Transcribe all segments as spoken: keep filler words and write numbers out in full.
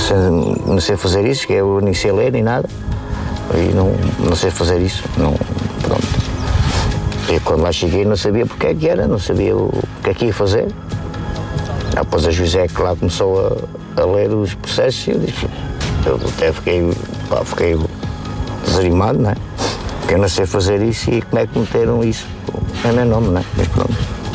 não sei fazer isso, que eu nem sei ler nem nada. E não, não sei fazer isso. Não, pronto. E quando lá cheguei não sabia porque é que era, não sabia o que é que ia fazer. Depois a juíza é que lá começou a, a ler os processos e eu disse, eu até fiquei, pá, fiquei desanimado, não é? Porque eu não sei fazer isso e como é que meteram isso em meu nome, não é? Mas pronto.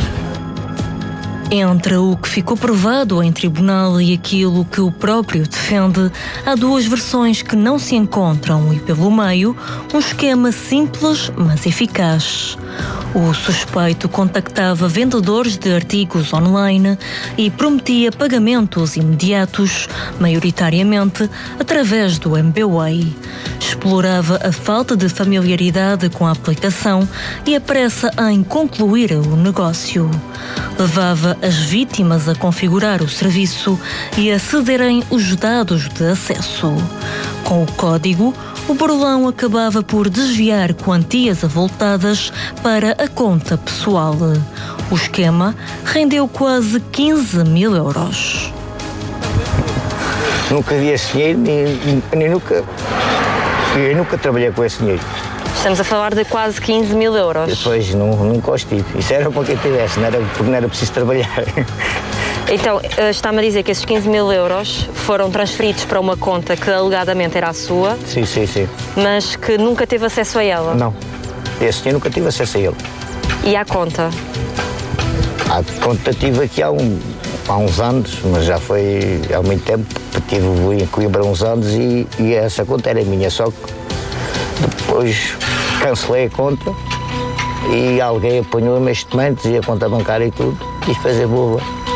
Entre o que ficou provado em tribunal e aquilo que o próprio defende, há duas versões que não se encontram e, pelo meio, um esquema simples, mas eficaz. O suspeito contactava vendedores de artigos online e prometia pagamentos imediatos, maioritariamente através do M B W A Y. Explorava a falta de familiaridade com a aplicação e a pressa em concluir o negócio. Levava as vítimas a configurar o serviço e a cederem os dados de acesso. Com o código, o burlão acabava por desviar quantias avultadas para a conta pessoal. O esquema rendeu quase quinze mil euros. Nunca vi esse dinheiro, nem, nem nunca, eu nunca trabalhei com esse dinheiro. Estamos a falar de quase quinze mil euros. Depois não, nunca os tive. Isso era para quem tivesse, não era, porque não era preciso trabalhar. Então, está-me a dizer que esses quinze mil euros foram transferidos para uma conta que alegadamente era a sua? Sim, sim, sim. Mas que nunca teve acesso a ela? Não. Esse dinheiro nunca tive acesso a ele. E à conta? A conta tive aqui há, um, há uns anos, mas já foi há muito tempo. Tive em Coimbra há uns anos e, e essa conta era minha, só que depois cancelei a conta e alguém apanhou-me estes documentos e a conta bancária e tudo, quis fazer boa.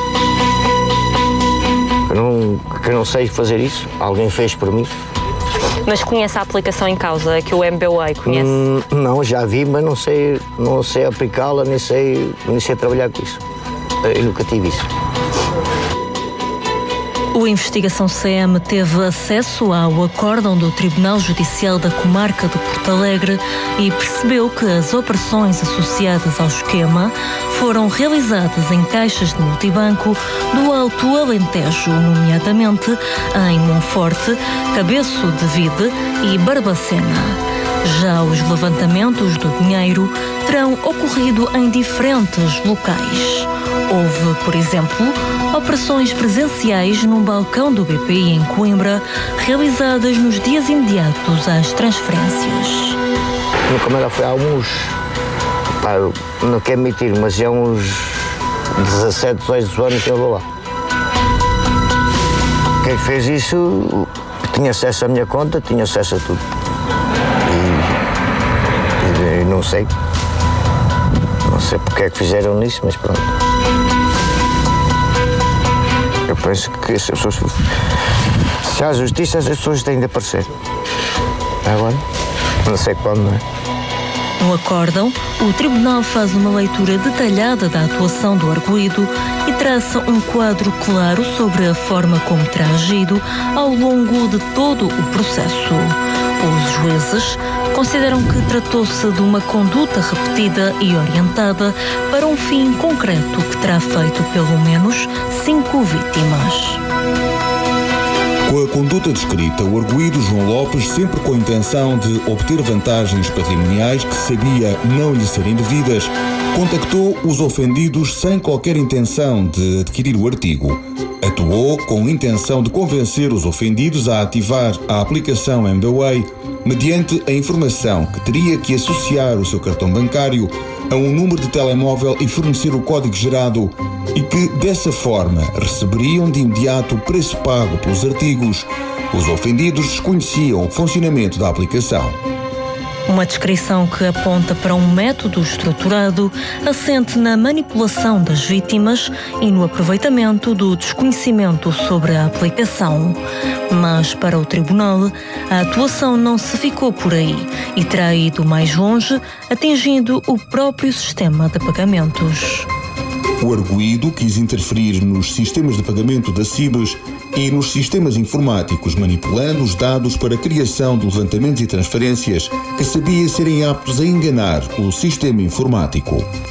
Eu não, que eu não sei fazer isso, alguém fez por mim. Mas conhece a aplicação em causa, que o M B W A Y conhece? Hum, não, já vi, mas não sei, não sei aplicá-la, nem sei, nem sei trabalhar com isso. Eu nunca tive isso. O Investigação C M teve acesso ao acórdão do Tribunal Judicial da Comarca de Porto Alegre e percebeu que as operações associadas ao esquema foram realizadas em caixas de multibanco do Alto Alentejo, nomeadamente em Monforte, Cabeço de Vide e Barbacena. Já os levantamentos do dinheiro terão ocorrido em diferentes locais. Houve, por exemplo, operações presenciais num balcão do B P I em Coimbra, realizadas nos dias imediatos às transferências. No Câmara foi há uns, pá, não quero mentir, mas é uns dezassete, dezoito anos que eu vou lá. Quem fez isso tinha acesso à minha conta, tinha acesso a tudo. E, e não sei, não sei porque é que fizeram nisso, mas pronto. Eu penso que as pessoas, se há justiça, as pessoas têm de aparecer. Agora, não sei quando, não é? No acórdão, o Tribunal faz uma leitura detalhada da atuação do arguido e traça um quadro claro sobre a forma como terá agido ao longo de todo o processo. Os juízes consideram que tratou-se de uma conduta repetida e orientada para um fim concreto que terá feito pelo menos cinco vítimas. Com a conduta descrita, o arguido João Lopes, sempre com a intenção de obter vantagens patrimoniais que sabia não lhe serem devidas, contactou os ofendidos sem qualquer intenção de adquirir o artigo. Atuou com a intenção de convencer os ofendidos a ativar a aplicação M B W A Y mediante a informação que teria que associar o seu cartão bancário a um número de telemóvel e fornecer o código gerado e que, dessa forma, receberiam de imediato o preço pago pelos artigos. Os ofendidos desconheciam o funcionamento da aplicação. Uma descrição que aponta para um método estruturado, assente na manipulação das vítimas e no aproveitamento do desconhecimento sobre a aplicação. Mas, para o Tribunal, a atuação não se ficou por aí e terá ido mais longe, atingindo o próprio sistema de pagamentos. O arguido quis interferir nos sistemas de pagamento da Cibes e nos sistemas informáticos, manipulando os dados para a criação de levantamentos e transferências que sabia serem aptos a enganar o sistema informático.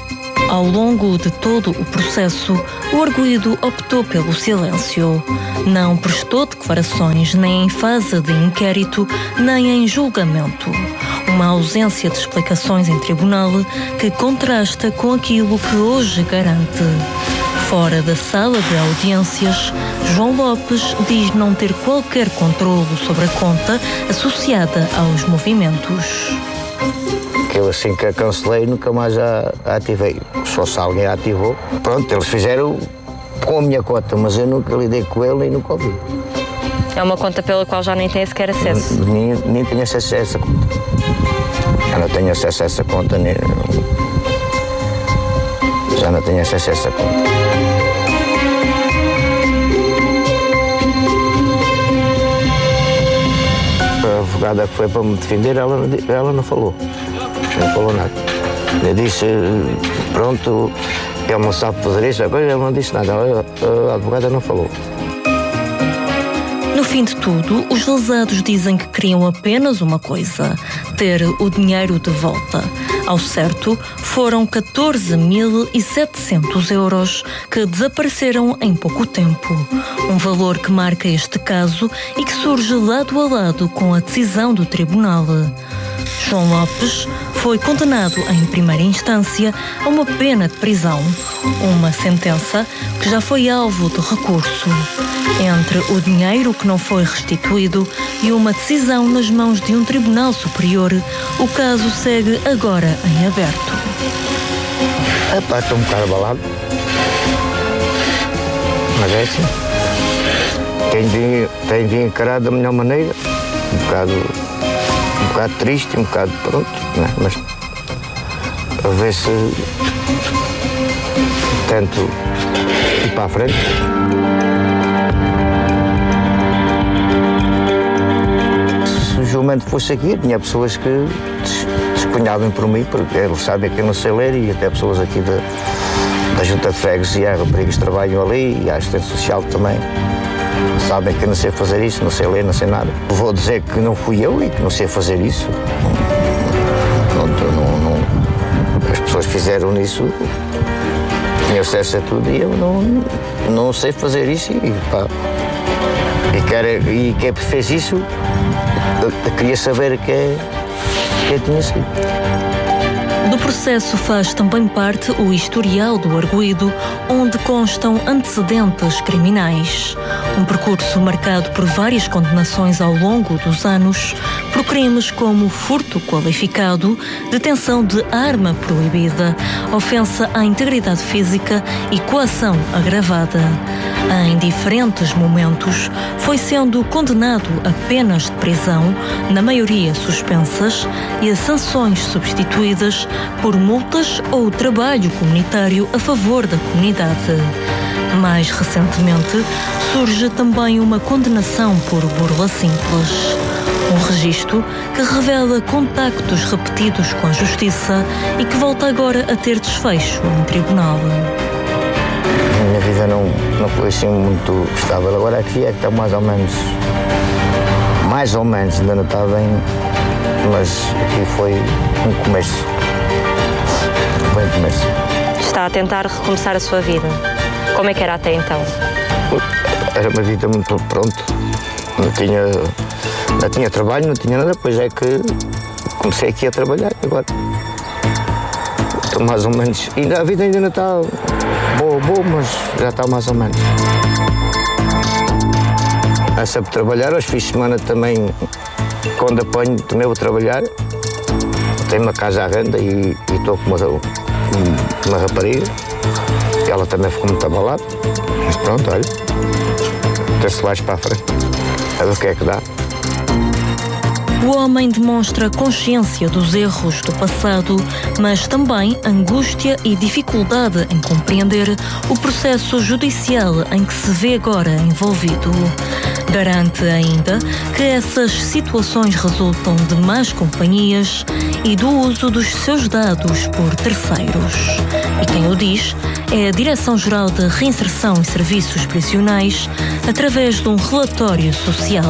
Ao longo de todo o processo, o arguido optou pelo silêncio. Não prestou declarações nem em fase de inquérito, nem em julgamento. Uma ausência de explicações em tribunal que contrasta com aquilo que hoje garante. Fora da sala de audiências, João Lopes diz não ter qualquer controlo sobre a conta associada aos movimentos. Que eu assim que a cancelei nunca mais a, a ativei. Só se alguém a ativou. Pronto, eles fizeram com a minha conta, mas eu nunca lidei com ele e nunca ouvi. É uma conta pela qual já nem tem sequer acesso? Nem, nem tenho acesso a essa conta. Já não tenho acesso a essa conta, nem... já não tenho acesso a essa conta. A advogada que foi para me defender, ela, ela não falou. Não falou nada. Eu disse, pronto, ele não sabe fazer isso, agora ele não disse nada. A advogada não falou. No fim de tudo, os lesados dizem que queriam apenas uma coisa: ter o dinheiro de volta. Ao certo, foram catorze mil e setecentos euros que desapareceram em pouco tempo. Um valor que marca este caso e que surge lado a lado com a decisão do tribunal. João Lopes foi condenado em primeira instância a uma pena de prisão, uma sentença que já foi alvo de recurso. Entre o dinheiro que não foi restituído e uma decisão nas mãos de um tribunal superior, o caso segue agora em aberto. Epá, estou um bocado abalado. Mas é assim. Tenho de, tenho de encarar da melhor maneira. Um bocado, um bocado triste, um bocado pronto, né? Mas a ver se tento ir para a frente. Se o julgamento fosse aqui, tinha pessoas que descunhavam por mim, porque eles sabem que eu não sei ler, e até pessoas aqui da, da Junta de Freguesia, e raparigas que trabalham ali, e a assistente social também, sabem que eu não sei fazer isso, não sei ler, não sei nada. Vou dizer que não fui eu e que não sei fazer isso. Pronto, não, não, as pessoas fizeram isso, tinham acesso a tudo e eu não, não sei fazer isso. E, pá, e, quer, e quem fez isso, eu, eu queria saber quem, quem tinha sido. Do processo faz também parte o historial do arguido, onde constam antecedentes criminais. Um percurso marcado por várias condenações ao longo dos anos, por crimes como furto qualificado, detenção de arma proibida, ofensa à integridade física e coação agravada. Em diferentes momentos, foi sendo condenado a penas de prisão, na maioria suspensas, e a sanções substituídas por multas ou trabalho comunitário a favor da comunidade. Mais recentemente, surge também uma condenação por burla simples. Um registro que revela contactos repetidos com a justiça e que volta agora a ter desfecho em tribunal. A minha vida não, não foi assim muito estável. Agora aqui é que está mais ou menos, mais ou menos, ainda não está bem, mas aqui foi um começo. Foi um começo. Está a tentar recomeçar a sua vida. Como é que era até então? Era uma vida muito pronto. Não tinha, não tinha trabalho, não tinha nada, depois é que comecei aqui a trabalhar agora. Estou mais ou menos. Ainda, a vida ainda não está boa, boa, mas já está mais ou menos. É sempre trabalhar, aos fins de semana também, quando apanho, também vou trabalhar. Tenho uma casa à renda e estou com uma, uma rapariga. Ela também ficou muito abalada. Mas pronto, olha, até se vais para a frente. A ver o que é que dá. O homem demonstra consciência dos erros do passado, mas também angústia e dificuldade em compreender o processo judicial em que se vê agora envolvido. Garante ainda que essas situações resultam de más companhias e do uso dos seus dados por terceiros. E quem o diz é a Direção-Geral de Reinserção e Serviços Prisionais, através de um relatório social.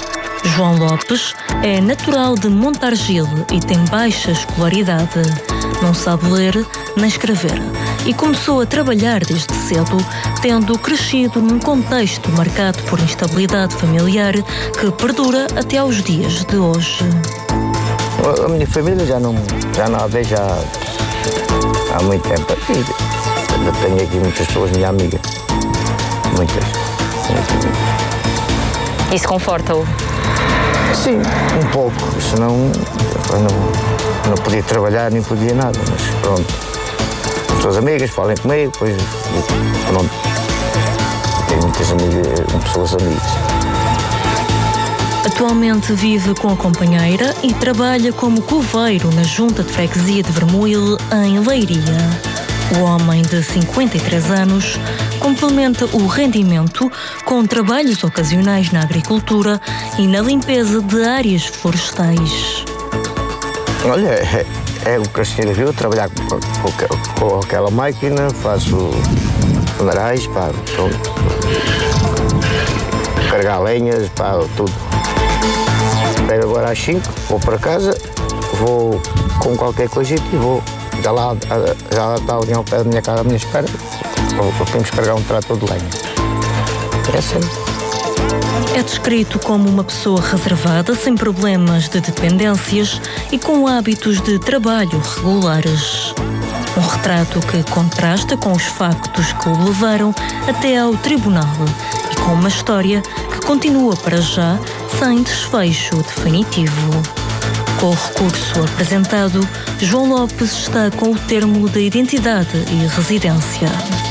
João Lopes é natural de Montargil e tem baixa escolaridade. Não sabe ler nem escrever e começou a trabalhar desde cedo, tendo crescido num contexto marcado por instabilidade familiar que perdura até aos dias de hoje. A minha família já não, já não a vejo há, há muito tempo. Eu tenho aqui muitas pessoas, minha amiga. Muitas. Isso conforta-o? Sim, um pouco. Senão eu não, não podia trabalhar, nem podia nada. Mas pronto. As suas amigas falem comigo, depois pronto. Tenho muitas amigas, pessoas amigas. Atualmente vive com a companheira e trabalha como coveiro na Junta de Freguesia de Vermoil, em Leiria. O homem de cinquenta e três anos complementa o rendimento com trabalhos ocasionais na agricultura e na limpeza de áreas florestais. Olha, é, é o que a senhora viu, trabalhar com, com, com aquela máquina, faço funerais, pá, pronto. Carregar lenhas, pá, tudo. Pego agora às cinco, vou para casa, vou com qualquer coisa e vou. Já lá, já lá está alguém ao pé da minha casa, à minha espera, temos que carregar um trator de lenha. É assim. É descrito como uma pessoa reservada, sem problemas de dependências e com hábitos de trabalho regulares. Um retrato que contrasta com os factos que o levaram até ao tribunal e com uma história que continua para já sem desfecho definitivo. Com o recurso apresentado, João Lopes está com o termo de identidade e residência.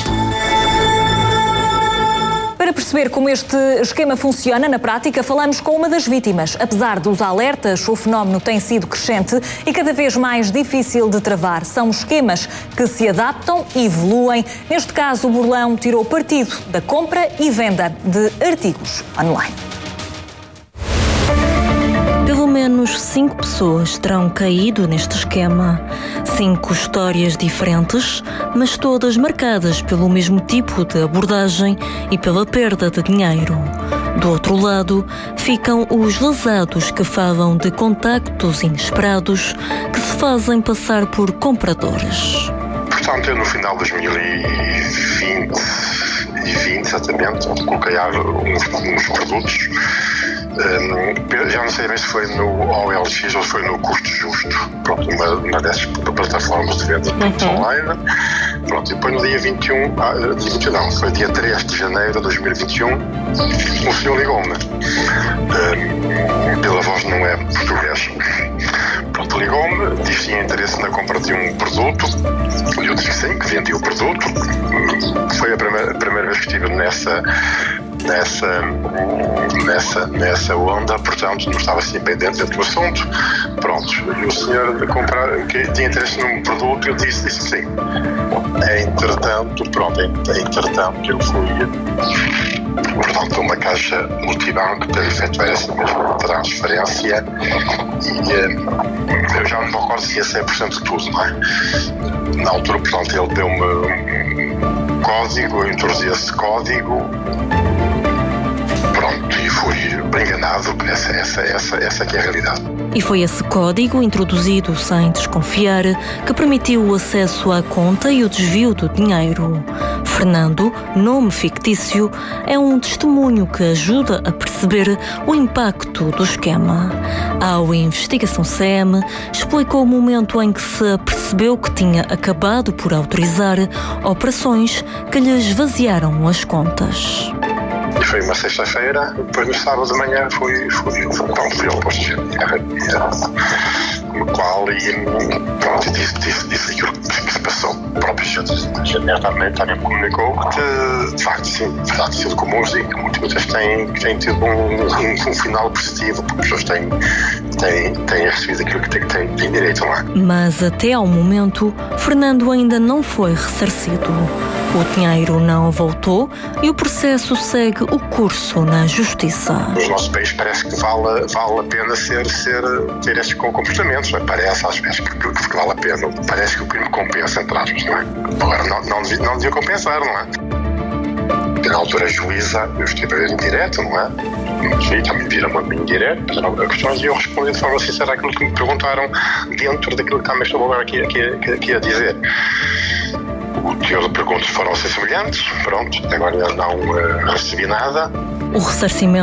Para perceber como este esquema funciona na prática, falamos com uma das vítimas. Apesar dos alertas, o fenómeno tem sido crescente e cada vez mais difícil de travar. São esquemas que se adaptam e evoluem. Neste caso, o burlão tirou partido da compra e venda de artigos online. Pelo menos cinco pessoas terão caído neste esquema. Cinco histórias diferentes, mas todas marcadas pelo mesmo tipo de abordagem e pela perda de dinheiro. Do outro lado, ficam os lesados que falam de contactos inesperados que se fazem passar por compradores. Portanto, eu no final de dois mil e vinte, exatamente, coloquei uns, uns produtos. Um, já não sei bem se foi no O L X ou se foi no Custo Justo, pronto, uma, uma dessas plataformas de venda de produtos uhum. online. Pronto, e depois no dia vinte e um, ah, dia vinte e um não, foi dia três de janeiro de dois mil e vinte e um, o senhor ligou-me. Um, pela voz não é português. Pronto, ligou-me, disse que tinha interesse na compra de um produto. Eu disse que sim, que vendi o produto. Foi a primeira, a primeira vez que estive nessa. Nessa, nessa, nessa onda, portanto, não estava assim bem dentro do assunto. Pronto, e o senhor comprar, que tinha interesse num produto, eu disse, disse que sim. Bom, entretanto, pronto, entretanto, eu fui, portanto, uma caixa multibanco para efetuar essa mesma transferência e eu já não me recordo se ia cem por cento de tudo, não é? Na altura, portanto, ele deu-me um código, eu introduzi esse código. Pronto, e fui bem enganado, essa, essa, essa, essa aqui é a realidade. E foi esse código, introduzido sem desconfiar, que permitiu o acesso à conta e o desvio do dinheiro. Fernando, nome fictício, é um testemunho que ajuda a perceber o impacto do esquema. Ao Investigação C M, explicou o momento em que se apercebeu que tinha acabado por autorizar operações que lhe esvaziaram as contas. Foi uma sexta-feira, depois no sábado de manhã fui, fui, fui, pronto, fui ao posto de no qual e pronto, disse, disse, disse aquilo que se passou. O próprio janeiro também, também me comunicou que de facto sim, verdade, sido comuns e que muitas têm, têm tido um, um, um final positivo, porque as pessoas têm, têm, têm recebido aquilo que têm, têm, têm direito lá. Mas até ao momento, Fernando ainda não foi ressarcido. O dinheiro não voltou e o processo segue o curso na Justiça. No nosso país parece que vale, vale a pena ser, ser, ter estes comportamentos. Parece às vezes que, que, que vale a pena. Parece que o crime compensa, entre aspas, não é? Agora não, não, devia, não devia compensar, não é? na altura a juíza, eu estive a ver em direto, não é? Sim, também viram-me em direto, fizeram questões e eu respondi de forma sincera àquilo que me perguntaram dentro daquilo que também estou agora aqui, aqui, aqui, aqui a dizer. O teor de perguntas foram ser semelhantes, pronto, agora ainda não uh, recebi nada. O ressarcimento